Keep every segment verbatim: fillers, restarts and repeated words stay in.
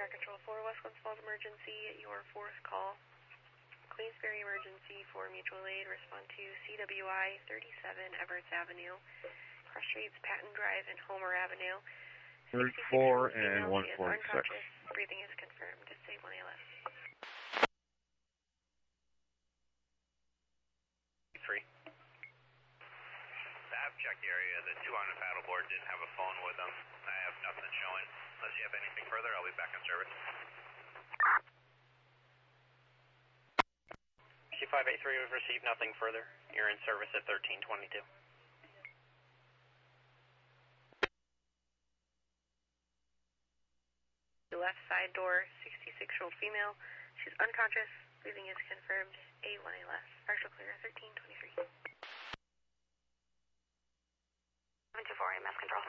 Car Control four, West Glens Falls emergency, your fourth call. Queensbury emergency for mutual aid. Respond to C W I thirty-seven Everett Avenue, cross streets Patton Drive and Homer Avenue. thirty-four and one forty-six. Breathing is confirmed. Just say one A L S. Three. The abject area, the two on the paddleboard didn't have a phone with them. I have nothing showing. Unless you have anything further, I'll be back in service. C five eight three, we've received nothing further. You're in service at thirteen twenty-two. The left side door, sixty-six-year-old female. She's unconscious. Breathing is confirmed. A one A L S. Partial clear, thirteen twenty-three. seven two four, E M S control.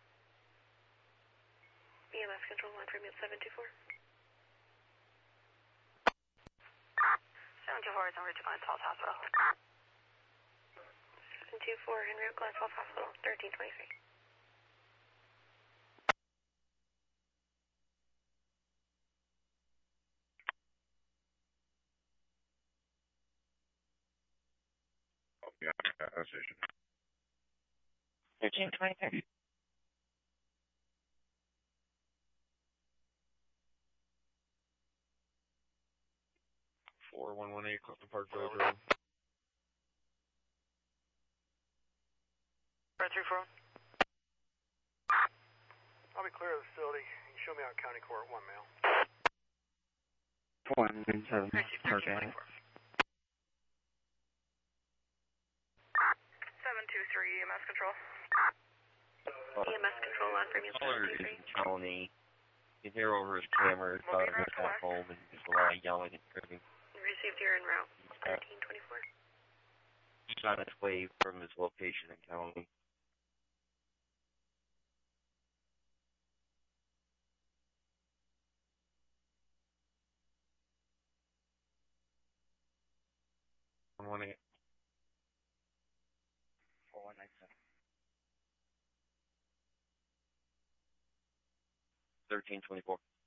E M S control, one for mute seven two four. seven two four is en route to Glens Falls Hospital. seven two four, en route Glens Falls Hospital, thirteen twenty-three. Yeah, gas station. thirteen twenty-three. four one one eight, Clifton Park Village Road. Red three four. I'll be clear of the facility. You can show me out County Court, one mail. four nine seven, Park Ave. seven two three, E M S control. Well, E M S control on for mute caller seven two is three. telling me you can hear over his camera, his daughter went back home, and there's a lot of yelling and screaming. Received here en route, thirteen twenty-four. He's on his way from his location in County. one one eight. four one nine seven. thirteen twenty-four.